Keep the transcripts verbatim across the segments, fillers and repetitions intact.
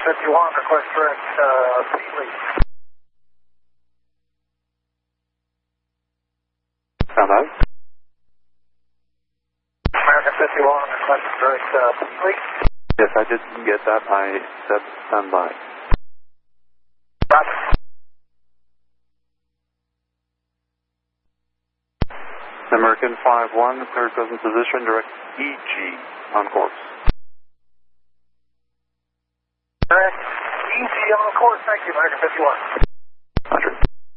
fifty-one, request direct uh, Sealy. Hello? American fifty-one, request direct uh, Sealy. Yes, I did get that. I said stand by. Roger. American five one, clear present position, direct E G on course. Direct E G on course, thank you, American fifty-one. Roger.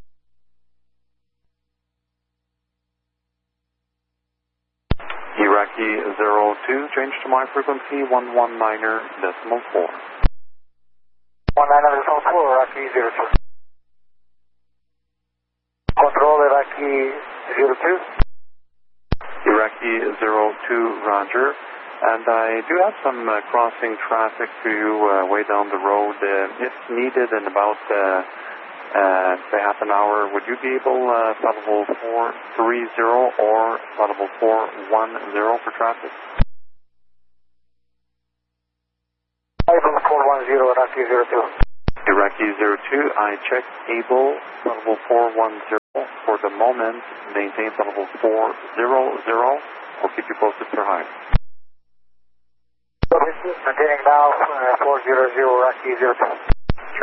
Iraqi zero two, change to my frequency one one niner decimal four. one niner decimal four, Iraqi zero two. Control Iraqi zero two. Iraqi zero two, roger. And I do have some uh, crossing traffic for you uh, way down the road. Uh, if needed in about, uh, uh, say, half an hour, would you be able, uh, Salvo four three zero or Salvo four one zero for traffic? Able four one zero, Iraqi zero two. Iraqi zero two, I checked able, Salvo four one zero. For the moment, maintain Salvo four zero zero, or keep you posted for high. Maintaining now uh, four zero zero, Iraqi zero two.